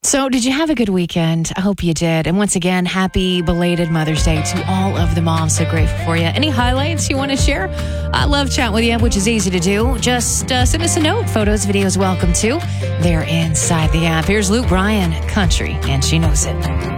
So, did you have a good weekend? I hope you did. And once again, happy belated Mother's Day to all of the moms. So grateful for you. Any highlights you want to share? I love chatting with you, which is easy to do. Just send us a note. Photos, videos, welcome to. They're inside the app. Here's Luke Bryan, Country, and She Knows It.